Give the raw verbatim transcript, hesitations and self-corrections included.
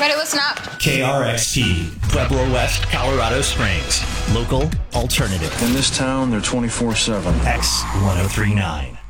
Everybody listen up. K R X T, Pueblo West, Colorado Springs. Local alternative. In this town, they're twenty-four seven. X ten thirty-nine.